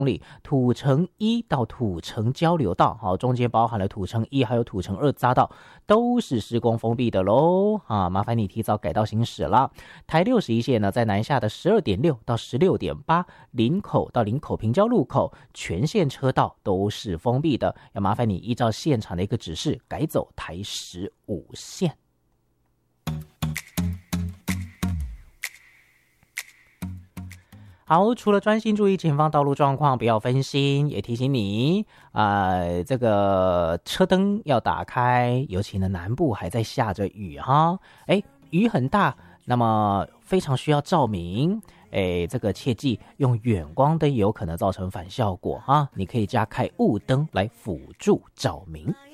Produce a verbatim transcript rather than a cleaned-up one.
公里，土城一到土城交流道，好，中间包含了土城一还有土城二匝道，都是施工封闭的喽，啊，麻烦你提早改道行驶了。台六十一线呢，在南下的十二点六到十六点八，林口到林口平交路口，全线车道都是封闭的，要麻烦你依照现场的一个指示改走台十五线。好，除了专心注意前方道路状况，不要分心，也提醒你，呃，这个车灯要打开，尤其呢南部还在下着雨哈，哎，雨很大，那么非常需要照明，哎，这个切记用远光灯也有可能造成反效果哈，你可以加开雾灯来辅助照明。